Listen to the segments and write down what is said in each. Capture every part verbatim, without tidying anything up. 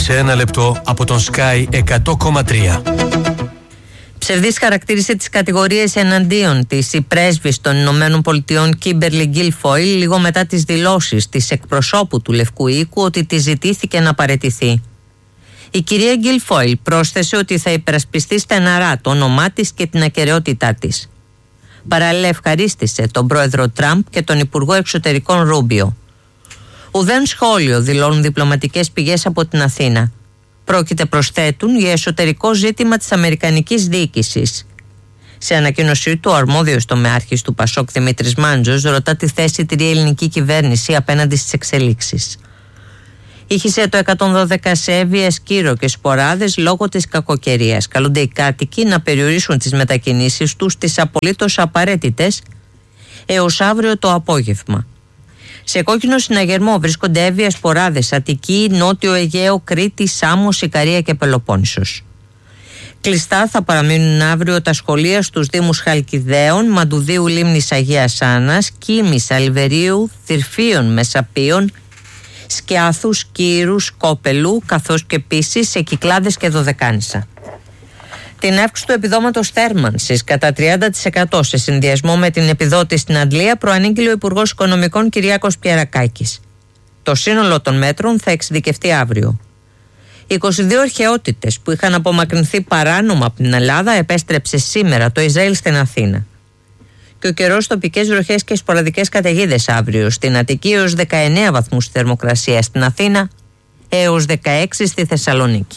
σε ένα λεπτό από τον Sky εκατό κόμμα τρία. Ψευδής χαρακτήρισε τις κατηγορίες εναντίον της η πρέσβης των Ηνωμένων Πολιτειών Κίμπερλι Γκίλφοιλ λίγο μετά τις δηλώσεις της εκπροσώπου του Λευκού Οίκου ότι τη ζητήθηκε να παραιτηθεί. Η κυρία Γκίλφοιλ πρόσθεσε ότι θα υπερασπιστεί στεναρά το όνομά της και την ακεραιότητά της. Παράλληλα ευχαρίστησε τον πρόεδρο Τραμπ και τον Υπουργό Εξωτερικών Ρούμπιο. Ουδέν σχόλιο δηλώνουν διπλωματικές πηγές από την Αθήνα. Πρόκειται, προσθέτουν, για εσωτερικό ζήτημα της αμερικανικής διοίκησης. Σε ανακοίνωσή του, ο αρμόδιος τομεάρχης του Πασόκ Δημήτρης Μάντζος ρωτά τη θέση τηρεί η ελληνική κυβέρνηση απέναντι στις εξελίξεις. Ήχησε το εκατόν δώδεκα σε έβειες Κύρο και σποράδες λόγω της κακοκαιρίας. Καλούνται οι κάτοικοι να περιορίσουν τις μετακινήσεις τους στις απολύτως απαραίτητες έως αύριο το απόγευμα. Σε κόκκινο συναγερμό βρίσκονται έβειες σποράδες Αττική, Νότιο Αιγαίο, Κρήτη, Σάμος, Ικαρία και Πελοπόννησος. Κλειστά θα παραμείνουν αύριο τα σχολεία στους δήμους Χαλκιδαίων, Μαντουδίου, Λίμνης Αγίας Άννας, Κίμης, Αλβερίου, Θυρφίων, Μεσαπίων, Σκιάθους, Κύρους, Κόπελου, καθώς και επίσης σε Κυκλάδες και Δωδεκάνησα. Την αύξηση του επιδόματος θέρμανσης κατά τριάντα τοις εκατό σε συνδυασμό με την επιδότηση στην Αντλία προανήγγειλε ο Υπουργός Οικονομικών Κυριάκος Πιερακάκης. Το σύνολο των μέτρων θα εξειδικευτεί αύριο. Οι είκοσι δύο αρχαιότητες που είχαν απομακρυνθεί παράνομα από την Ελλάδα επέστρεψε σήμερα το Ισραήλ στην Αθήνα. Και ο καιρός, τοπικές βροχές και σποραδικές καταιγίδες αύριο. Στην Αττική έως δεκαεννέα βαθμούς θερμοκρασία, στην Αθήνα έως δεκαέξι στη Θεσσαλονίκη.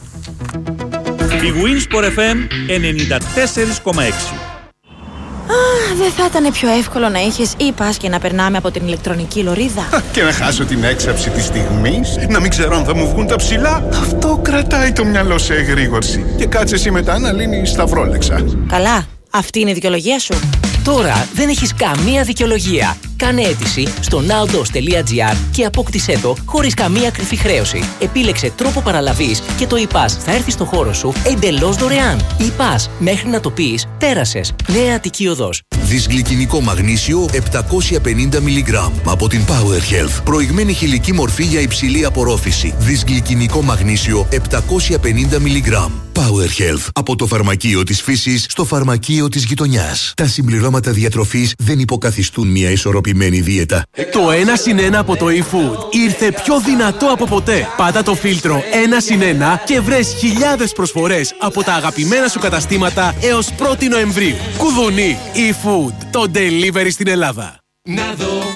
Η Winsport εφ εμ ενενήντα τέσσερα κόμμα έξι. Α, δεν θα ήταν πιο εύκολο να είχες e-pass και να περνάμε από την ηλεκτρονική λωρίδα? Και να χάσω την έξαψη της στιγμής, να μην ξέρω αν θα μου βγουν τα ψηλά. Αυτό κρατάει το μυαλό σε εγρήγορση. Και κάτσε εσύ μετά να λύνεις τα φρόλεξα. Καλά, αυτή είναι η δικαιολογία σου. Τώρα δεν έχεις καμία δικαιολογία. Κάνε αίτηση στο nowdos τελεία gr και απόκτησέ το χωρίς καμία κρυφή χρέωση. Επίλεξε τρόπο παραλαβής και το e-pass θα έρθει στο χώρο σου εντελώς δωρεάν. e-pass, μέχρι να το πεις, πέρασες. Νέα Αττική Οδός. Δυσγλυκινικό μαγνήσιο επτακόσια πενήντα μιλιγκράμμ από την Power Health. Προηγμένη χηλική μορφή για υψηλή απορρόφηση. Δυσγλυκινικό μαγνήσιο επτακόσια πενήντα μιλιγκράμμ. Power Health. Από το φαρμακείο της φύσης στο φαρμακείο της γειτονιάς. Τα συμπληρώματα διατροφής δεν υποκαθιστούν μια ισορροπημένη δίαιτα. Το ένα συν ένα από το eFood ήρθε πιο δυνατό από ποτέ. Πάτα το φίλτρο ένα συν ένα και βρες χιλιάδες προσφορές από τα αγαπημένα σου καταστήματα έως πρώτη Νοεμβρίου. Κουδουνί eFood, το delivery στην Ελλάδα. Να δω